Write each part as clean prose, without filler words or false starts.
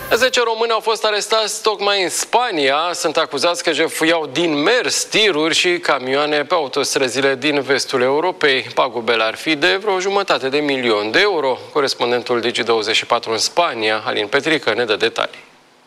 10 români au fost arestați tocmai în Spania. Sunt acuzați că jefuiau din mers tiruri și camioane pe autostrăzile din vestul Europei. Pagubele ar fi de vreo 500 de milioni de euro. Corespondentul Digi24 în Spania, Alin Petrică, ne dă detalii.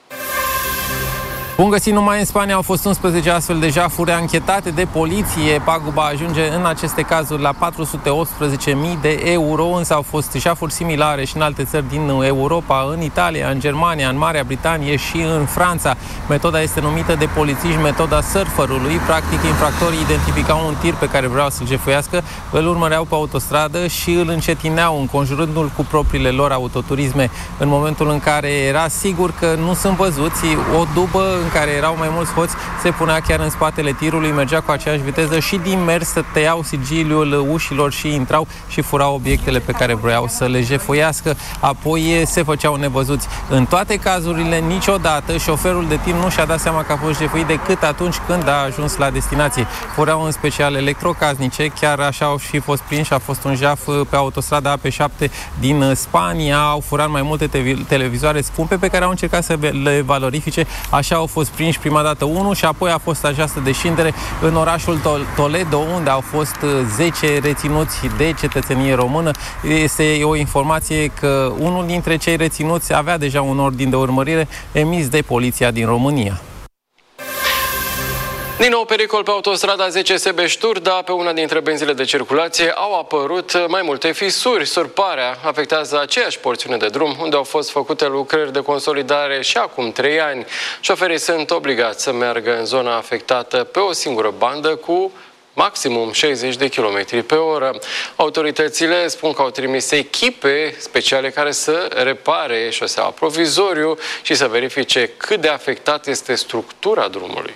Bun găsit, numai în Spania au fost 11 astfel de jafuri anchetate de poliție. Paguba ajunge în aceste cazuri la 418.000 de euro, însă au fost jafuri similare și în alte țări din Europa, în Italia, în Germania, în Marea Britanie și în Franța. Metoda este numită de polițiști metoda surferului. Practic, infractorii identificau un tir pe care vreau să-l jefuiască, îl urmăreau pe autostradă și îl încetineau, înconjurându-l cu propriile lor autoturisme. În momentul în care era sigur că nu sunt văzuți, o dubă în care erau mai mulți hoți se punea chiar în spatele tirului, mergea cu aceeași viteză și din mers tăiau sigiliul ușilor și intrau și furau obiectele pe care vreau să le jefuiască. Apoi se făceau nevăzuți. În toate cazurile, niciodată șoferul de tir nu și-a dat seama că a fost jefuit decât atunci când a ajuns la destinație. Furau în special electrocasnice, chiar așa au și fost prinși. A fost un jaf pe autostrada AP7 din Spania. Au furat mai multe televizoare scumpe pe care au încercat să le valorifice. Așa au fost prinși prima dată unul și apoi a fost această descindere în orașul Toledo, unde au fost 10 reținuți de cetățenie română. Este o informație că unul dintre cei reținuți avea deja un ordin de urmărire emis de poliția din România. Din nou pericol pe autostrada 10 Sebeș-Turda. Pe una dintre benzile de circulație au apărut mai multe fisuri. Surparea afectează aceeași porțiune de drum unde au fost făcute lucrări de consolidare și acum 3 ani. Șoferii sunt obligați să meargă în zona afectată pe o singură bandă cu maximum 60 de km pe oră. Autoritățile spun că au trimis echipe speciale care să repare șoseaua provizoriu și să verifice cât de afectat este structura drumului.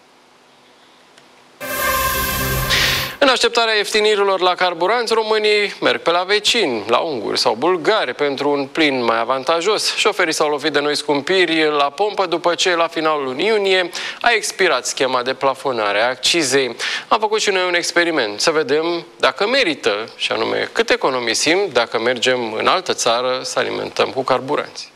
În așteptarea ieftinirilor la carburanți, românii merg pe la vecini, la unguri sau bulgari, pentru un plin mai avantajos. Șoferii s-au lovit de noi scumpiri la pompă după ce, la finalul lunii iunie, a expirat schema de plafonare a accizei. Am făcut și noi un experiment, să vedem dacă merită, și anume cât economisim dacă mergem în altă țară să alimentăm cu carburanți.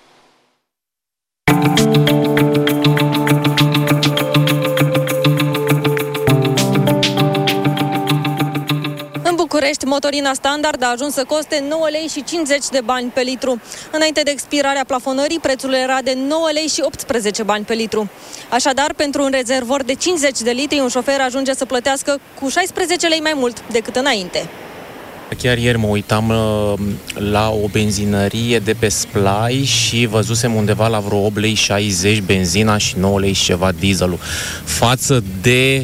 Motorina standard a ajuns să coste 9 lei și 50 de bani pe litru. Înainte de expirarea plafonării, prețul era de 9 lei și 18 bani pe litru. Așadar, pentru un rezervor de 50 de litri, un șofer ajunge să plătească cu 16 lei mai mult decât înainte. Chiar ieri mă uitam la o benzinărie de pe Splai și văzusem undeva la vreo 8 lei 60 benzina și 9 lei și ceva dieselul. Față de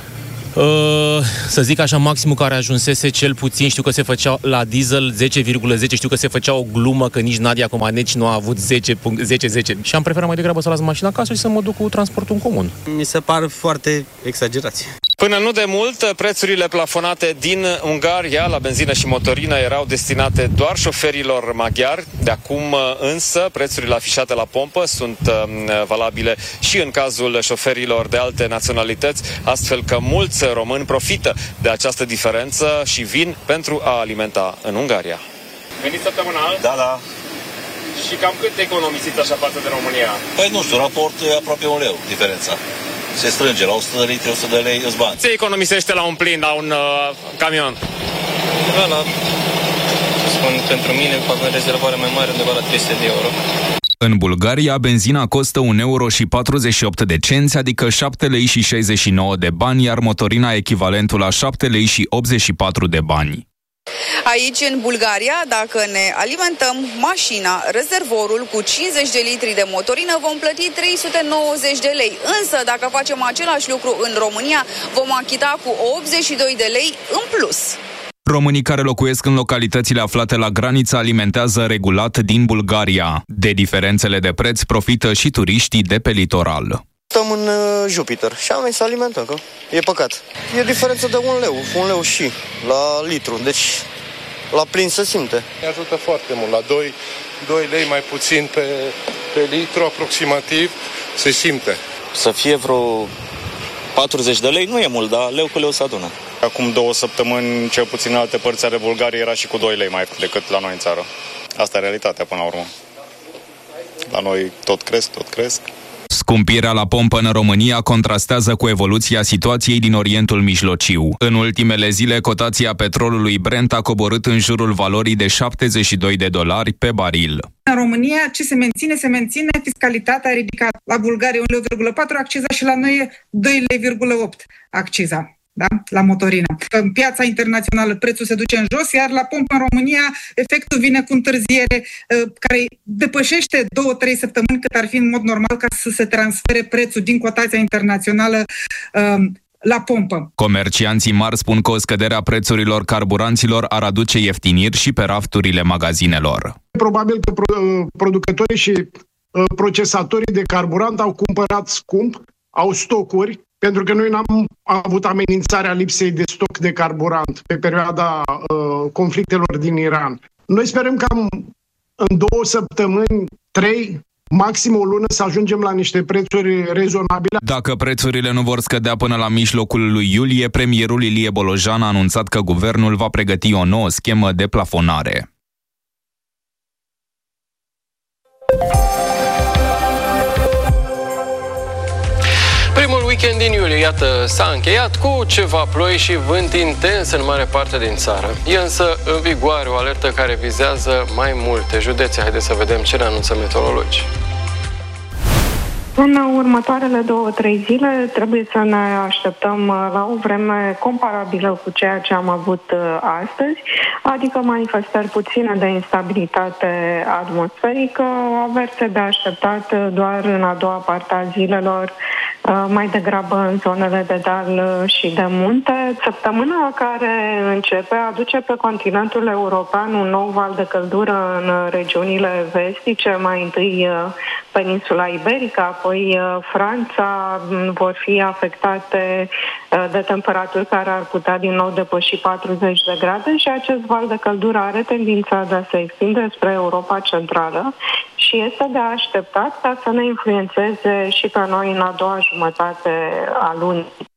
să zic așa, maximul care ajunsese, cel puțin știu că se făcea la diesel 10,10, știu că se făcea o glumă că nici Nadia Comaneci nu a avut 10 și am preferat mai degrabă să las mașina acasă și să mă duc cu transportul în comun. Mi se par foarte exagerați. Până nu de mult, prețurile plafonate din Ungaria la benzină și motorină erau destinate doar șoferilor maghiari. De acum însă, prețurile afișate la pompă sunt valabile și în cazul șoferilor de alte naționalități, astfel că mulți români profită de această diferență și vin pentru a alimenta în Ungaria. Veniți săptămânal? Da. Și cam cât economisiți așa față de România? Păi nu știu, raport e aproape 1 leu diferența. Se strânge la 100 de litri, 100 de lei, îți bani. Ce economisește la un plin, la un camion? Spun, pentru mine fac o rezervare mai mare, undeva la 300 de euro. În Bulgaria, benzina costă 1,48 euro, adică 7 lei și 69 de bani, iar motorina echivalentul la 7 lei și 84 de bani. Aici, în Bulgaria, dacă ne alimentăm mașina, rezervorul cu 50 de litri de motorină, vom plăti 390 de lei. Însă, dacă facem același lucru în România, vom achita cu 82 de lei în plus. Românii care locuiesc în localitățile aflate la graniță alimentează regulat din Bulgaria. De diferențele de preț profită și turiștii de pe litoral. Stăm în Jupiter și am venit să alimentăm, că e păcat. E diferență de 1 leu și la litru, deci la plin se simte. Ne ajută foarte mult, la 2 lei mai puțin pe litru aproximativ se simte. Să fie vreo 40 de lei nu e mult, dar leu cu leu se adună. Acum 2 săptămâni, cel puțin în alte părți ale Bulgariei, era și cu 2 lei mai decât la noi în țară. Asta e realitatea până la urmă. La noi tot cresc. Scumpirea la pompă în România contrastează cu evoluția situației din Orientul Mijlociu. În ultimele zile, cotația petrolului Brent a coborât în jurul valorii de $72 pe baril. În România, ce se menține? Se menține fiscalitatea ridicată. La Bulgaria 1,4 acciza și la noi 2,8 acciza. Da? La motorină. În piața internațională prețul se duce în jos, iar la pompă în România efectul vine cu întârziere care depășește 2-3 săptămâni cât ar fi în mod normal ca să se transfere prețul din cotația internațională la pompă. Comercianții mari spun că o scădere a prețurilor carburanților ar aduce ieftiniri și pe rafturile magazinelor. Probabil că producătorii și procesatorii de carburant au cumpărat scump, au stocuri, pentru că noi n-am avut amenințarea lipsei de stoc de carburant pe perioada conflictelor din Iran. Noi sperăm că în 2 săptămâni, 3, maxim o lună să ajungem la niște prețuri rezonabile. Dacă prețurile nu vor scădea până la mijlocul lui iulie, premierul Ilie Bolojan a anunțat că guvernul va pregăti o nouă schemă de plafonare. Primul weekend din iulie, iată, s-a încheiat cu ceva ploi și vânt intens în mare parte din țară. E însă în vigoare o alertă care vizează mai multe județe. Haideți să vedem ce ne anunță meteorologii. În următoarele 2-3 zile trebuie să ne așteptăm la o vreme comparabilă cu ceea ce am avut astăzi, adică manifestări puține de instabilitate atmosferică, averse de așteptat doar în a doua parte a zilelor, mai degrabă în zonele de deal și de munte. Săptămâna care începe aduce pe continentul european un nou val de căldură în regiunile vestice, mai întâi peninsula iberică, apoi Franța, vor fi afectate de temperaturi care ar putea din nou depăși 40 de grade și acest val de căldură are tendința de a se extinde spre Europa Centrală și este de așteptat ca să ne influențeze și pe noi în a doua jumătate a lunii